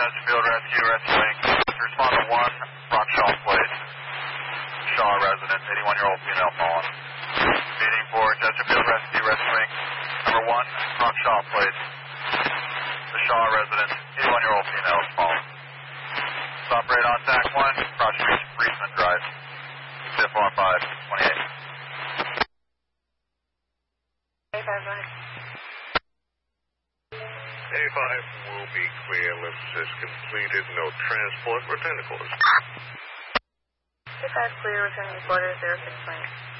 Chesterfield Rescue, rescuing. Respond to 1, Rock Shaw Place. Shaw resident, 81-year-old female fallen. Meeting for Chesterfield Rescue, rescuing. Number 1, Rock Shaw Place. The Shaw resident, 81-year-old female is fallen. Operate on TAC 1, cross street, Friesman Drive. Stiff on 528. A5 will be clear. Lift is completed. No transport. Return to quarters. A5 clear. Returning to quarters. 06 plane.